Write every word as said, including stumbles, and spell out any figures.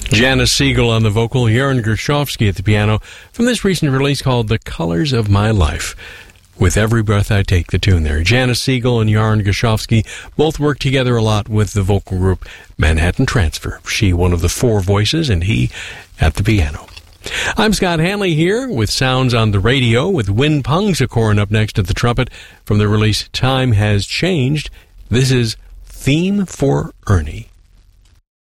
Janice Siegel on the vocal, Jörn Gershovsky at the piano, from this recent release called The Colors of My Life. With Every Breath I Take, the tune there. Janice Siegel and Jörn Gershovsky both work together a lot with the vocal group Manhattan Transfer. She one of the four voices and he at the piano. I'm Scott Hanley here with Sounds on the Radio with Win Pungsakorn up next at the trumpet from the release Time Has Changed. This is Theme for Ernie.